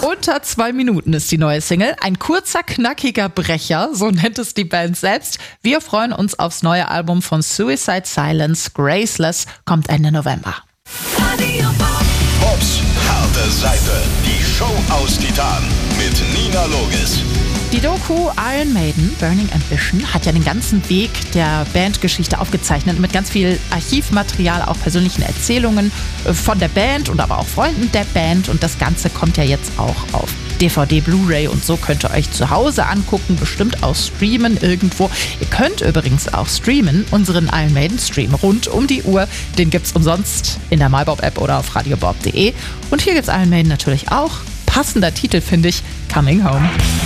Unter 2 Minuten ist die neue Single. Ein kurzer, knackiger Brecher, so nennt es die Band selbst. Wir freuen uns aufs neue Album von Suicide Silence. Graceless kommt Ende November. Bobs harte Seite. Die Show aus Titan mit Nina Logis. Die Doku Iron Maiden, Burning Ambition, hat ja den ganzen Weg der Bandgeschichte aufgezeichnet mit ganz viel Archivmaterial, auch persönlichen Erzählungen von der Band und aber auch Freunden der Band. Und das Ganze kommt ja jetzt auch auf DVD, Blu-ray und so könnt ihr euch zu Hause angucken, bestimmt auch streamen irgendwo. Ihr könnt übrigens auch streamen, unseren Iron Maiden Stream rund um die Uhr. Den gibt's umsonst in der MyBob-App oder auf radiobob.de. Und hier gibt's Iron Maiden natürlich auch. Passender Titel finde ich, Coming Home.